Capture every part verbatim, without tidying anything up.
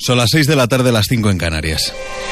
Son las seis de la tarde, las cinco en Canarias.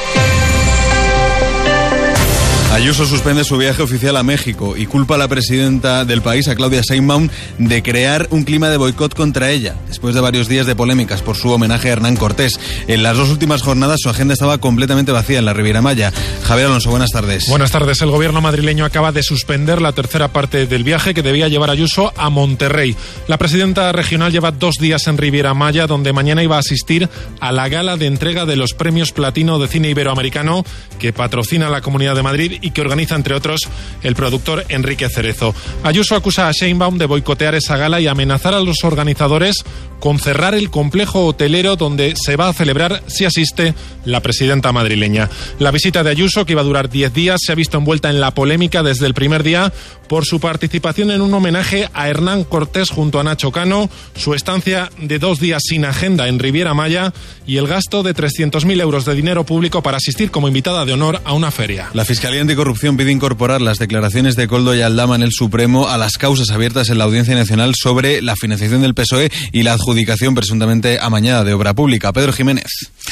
Ayuso suspende su viaje oficial a México y culpa a la presidenta del país, a Claudia Sheinbaum, de crear un clima de boicot contra ella, después de varios días de polémicas por su homenaje a Hernán Cortés. En las dos últimas jornadas su agenda estaba completamente vacía en la Riviera Maya. Javier Alonso, buenas tardes. Buenas tardes. El gobierno madrileño acaba de suspender la tercera parte del viaje que debía llevar a Ayuso a Monterrey. La presidenta regional lleva dos días en Riviera Maya, donde mañana iba a asistir a la gala de entrega de los premios Platino de Cine Iberoamericano que patrocina la Comunidad de Madrid y que organiza, entre otros, el productor Enrique Cerezo. Ayuso acusa a Sheinbaum de boicotear esa gala y amenazar a los organizadores con cerrar el complejo hotelero donde se va a celebrar, si asiste, la presidenta madrileña. La visita de Ayuso, que iba a durar diez días, se ha visto envuelta en la polémica desde el primer día por su participación en un homenaje a Hernán Cortés junto a Nacho Cano, su estancia de dos días sin agenda en Riviera Maya y el gasto de trescientos mil euros de dinero público para asistir como invitada de honor a una feria. La Fiscalía Anticorrupción pide incorporar las declaraciones de Koldo y Aldama en el Supremo a las causas abiertas en la Audiencia Nacional sobre la financiación del P S O E y la adjudicación presuntamente amañada de obra pública. Pedro Jiménez.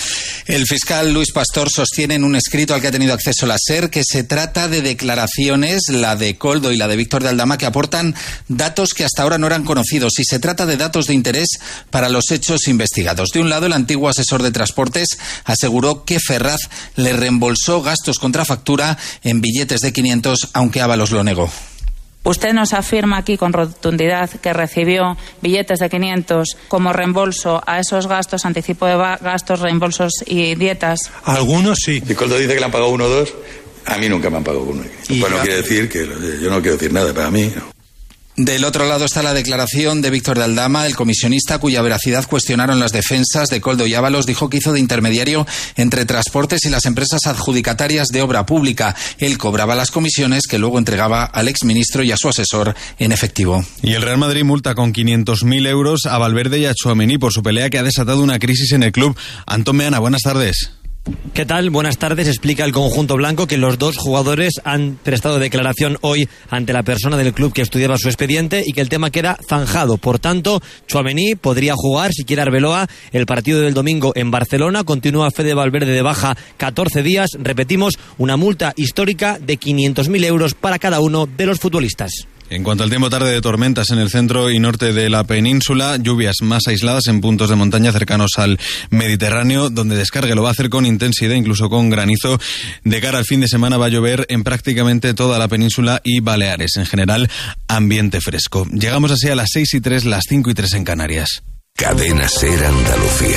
El fiscal Luis Pastor sostiene en un escrito al que ha tenido acceso la SER que se trata de declaraciones, la de Koldo y la de Víctor de Aldama, que aportan datos que hasta ahora no eran conocidos, y se trata de datos de interés para los hechos investigados. De un lado, el antiguo asesor de Transportes aseguró que Ferraz le reembolsó gastos contra factura en billetes de quinientos, aunque Ábalos lo negó. Usted nos afirma aquí con rotundidad que recibió billetes de quinientos como reembolso a esos gastos, anticipo de gastos, reembolsos y dietas. Algunos sí. Y Koldo dice que le han pagado uno o dos, a mí nunca me han pagado uno. Pues no quiere decir que yo no quiero decir nada, para mí no. Del otro lado está la declaración de Víctor de Aldama, el comisionista cuya veracidad cuestionaron las defensas de Koldo y Ábalos. Dijo que hizo de intermediario entre Transportes y las empresas adjudicatarias de obra pública. Él cobraba las comisiones que luego entregaba al exministro y a su asesor en efectivo. Y el Real Madrid multa con quinientos mil euros a Valverde y a Tchouaméni por su pelea que ha desatado una crisis en el club. Antón Meana, buenas tardes. ¿Qué tal? Buenas tardes. Explica el conjunto blanco que los dos jugadores han prestado declaración hoy ante la persona del club que estudiaba su expediente y que el tema queda zanjado. Por tanto, Tchouaméni podría jugar, si quiere Arbeloa, el partido del domingo en Barcelona. Continúa Fede Valverde de baja catorce días. Repetimos, una multa histórica de quinientos mil euros para cada uno de los futbolistas. En cuanto al tiempo, tarde de tormentas en el centro y norte de la península, lluvias más aisladas en puntos de montaña cercanos al Mediterráneo, donde descargue lo va a hacer con intensidad, incluso con granizo. De cara al fin de semana va a llover en prácticamente toda la península y Baleares. En general, ambiente fresco. Llegamos así a las seis y tres, las cinco y tres en Canarias. Cadena SER Andalucía.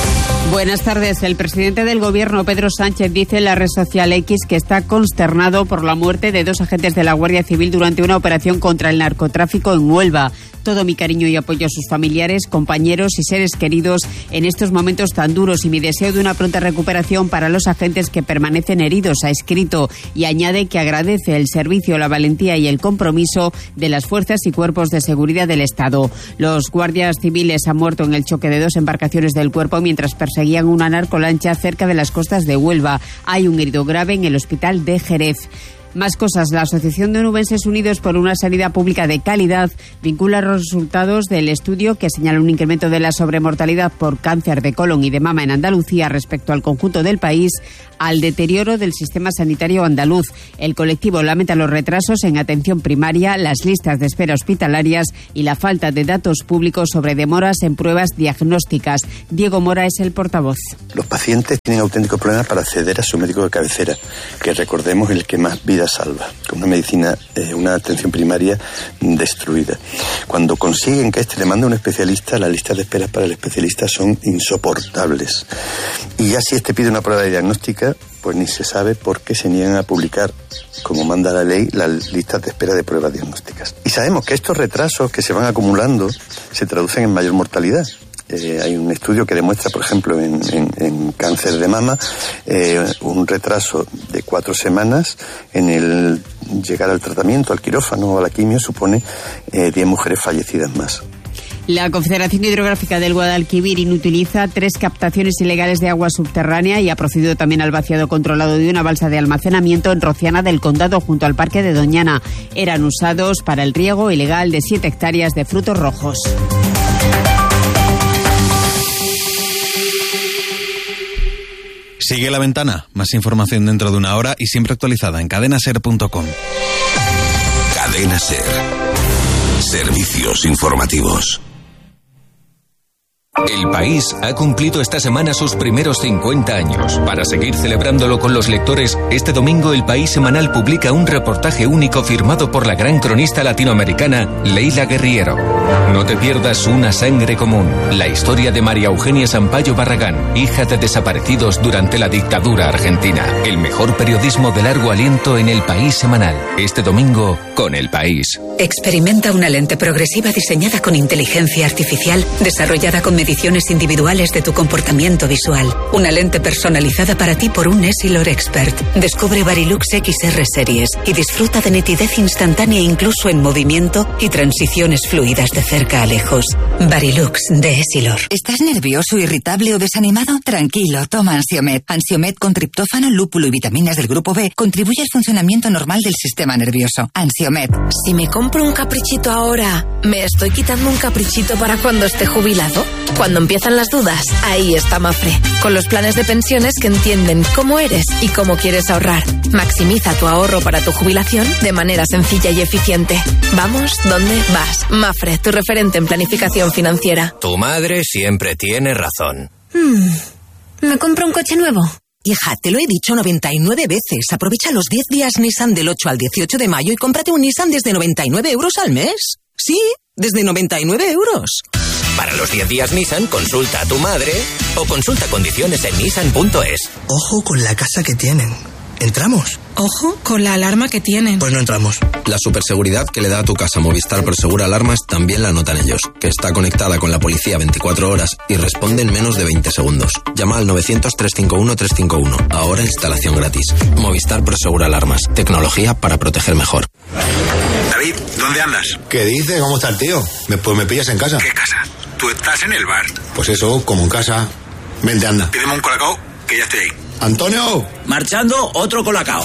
Buenas tardes. El presidente del Gobierno, Pedro Sánchez, dice en la red social X que está consternado por la muerte de dos agentes de la Guardia Civil durante una operación contra el narcotráfico en Huelva. Todo mi cariño y apoyo a sus familiares, compañeros y seres queridos en estos momentos tan duros y mi deseo de una pronta recuperación para los agentes que permanecen heridos, ha escrito, y añade que agradece el servicio, la valentía y el compromiso de las fuerzas y cuerpos de seguridad del Estado. Los guardias civiles han muerto en el choque de dos embarcaciones del Cuerpo mientras perseguían una narcolancha cerca de las costas de Huelva. Hay un herido grave en el hospital de Jerez. Más cosas. La Asociación de Onubenses Unidos por una Sanidad Pública de Calidad vincula los resultados del estudio que señala un incremento de la sobremortalidad por cáncer de colon y de mama en Andalucía respecto al conjunto del país al deterioro del sistema sanitario andaluz. El colectivo lamenta los retrasos en atención primaria, las listas de espera hospitalarias y la falta de datos públicos sobre demoras en pruebas diagnósticas. Diego Mora es el portavoz. Los pacientes tienen auténticos problemas para acceder a su médico de cabecera, que recordemos el que más vida salva, con una medicina, eh, una atención primaria destruida. Cuando consiguen que este le mande a un especialista, las listas de espera para el especialista son insoportables. Y ya si este pide una prueba diagnóstica, pues ni se sabe por qué se niegan a publicar, como manda la ley, las listas de espera de pruebas diagnósticas. Y sabemos que estos retrasos que se van acumulando se traducen en mayor mortalidad. Eh, hay un estudio que demuestra, por ejemplo, en, en, en cáncer de mama, eh, un retraso de cuatro semanas en el llegar al tratamiento, al quirófano o a la quimio, supone eh, diez mujeres fallecidas más. La Confederación Hidrográfica del Guadalquivir inutiliza tres captaciones ilegales de agua subterránea y ha procedido también al vaciado controlado de una balsa de almacenamiento en Rociana del Condado, junto al Parque de Doñana. Eran usados para el riego ilegal de siete hectáreas de frutos rojos. Sigue La Ventana. Más información dentro de una hora y siempre actualizada en cadena ser punto com. Cadena Ser. Servicios informativos. El País ha cumplido esta semana sus primeros cincuenta años. Para seguir celebrándolo con los lectores, este domingo El País Semanal publica un reportaje único firmado por la gran cronista latinoamericana Leila Guerriero. No te pierdas Una sangre común, la historia de María Eugenia Sampaio Barragán, hija de desaparecidos durante la dictadura argentina. El mejor periodismo de largo aliento en El País Semanal. Este domingo con El País. Experimenta una lente progresiva diseñada con inteligencia artificial, desarrollada con mediciones individuales de tu comportamiento visual. Una lente personalizada para ti por un Essilor Expert. Descubre Varilux X R Series y disfruta de nitidez instantánea incluso en movimiento y transiciones fluidas de cerca a lejos. Varilux de Essilor. ¿Estás nervioso, irritable o desanimado? Tranquilo, toma Ansiomed. Ansiomed con triptófano, lúpulo y vitaminas del grupo B contribuye al funcionamiento normal del sistema nervioso. Ansiomed. Si me compro un caprichito ahora, ¿me estoy quitando un caprichito para cuando esté jubilado? Cuando empiezan las dudas, ahí está Mafre, con los planes de pensiones que entienden cómo eres y cómo quieres ahorrar. Maximiza tu ahorro para tu jubilación de manera sencilla y eficiente. Vamos, ¿dónde vas? Mafre, tu referente en planificación financiera. Tu madre siempre tiene razón. Hmm, ¿me compro un coche nuevo? Hija, te lo he dicho noventa y nueve veces. Aprovecha los diez días Nissan del ocho al dieciocho de mayo y cómprate un Nissan desde noventa y nueve euros al mes. Sí, desde noventa y nueve euros. Para los diez días Nissan, consulta a tu madre o consulta condiciones en nissan punto es. Ojo con la casa que tienen. ¿Entramos? Ojo con la alarma que tienen. Pues no entramos. La superseguridad que le da a tu casa Movistar Prosegura Alarmas también la notan ellos, que está conectada con la policía veinticuatro horas y responde en menos de veinte segundos. Llama al novecientos, trescientos cincuenta y uno, trescientos cincuenta y uno. Ahora instalación gratis. Movistar Prosegura Alarmas. Tecnología para proteger mejor. David, ¿dónde andas? ¿Qué dice? ¿Cómo está el tío? Me, pues me pillas en casa. ¿Qué casa? Tú estás en el bar. Pues eso, como en casa. Vente, anda. Pídeme un colacao, que ya estoy ahí. ¡Antonio! Marchando, otro colacao.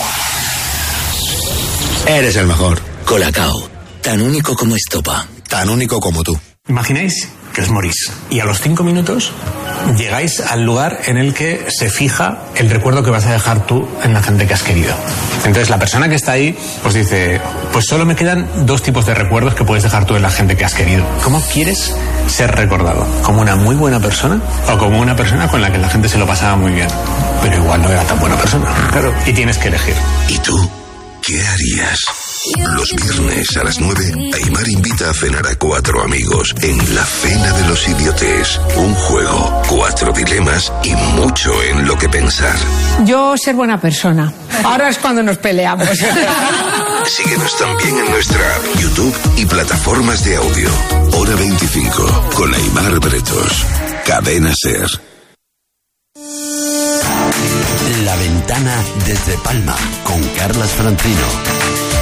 Eres el mejor. Colacao, tan único como estopa. Tan único como tú. Imagináis que os morís y a los cinco minutos llegáis al lugar en el que se fija el recuerdo que vas a dejar tú en la gente que has querido. Entonces la persona que está ahí os dice, pues solo me quedan dos tipos de recuerdos que puedes dejar tú en la gente que has querido. ¿Cómo quieres ser recordado? ¿Como una muy buena persona o como una persona con la que la gente se lo pasaba muy bien? Pero igual no era tan buena persona, claro, y tienes que elegir. ¿Y tú qué harías? Los viernes a las nueve, Aimar invita a cenar a cuatro amigos en La Cena de los Idiotes. Un juego, cuatro dilemas y mucho en lo que pensar. Yo ser buena persona. Ahora es cuando nos peleamos. Síguenos también en nuestra app, YouTube y plataformas de audio. Hora veinticinco, con Aimar Bretos. Cadena Ser. La Ventana desde Palma, con Carlas Francino.